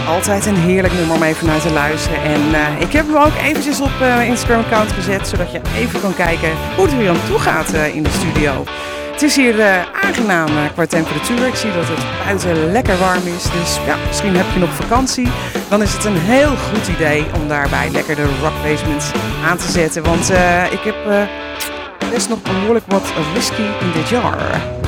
Altijd een heerlijk nummer om even naar te luisteren. En ik heb hem ook eventjes op Instagram-account gezet, zodat je even kan kijken hoe het er hier aan toe gaat in de studio. Het is hier aangenaam qua temperatuur. Ik zie dat het buiten lekker warm is. Dus ja, misschien heb je nog vakantie. Dan is het een heel goed idee om daarbij lekker de Rock Basement aan te zetten. Want ik heb best nog behoorlijk wat whisky in dit jar.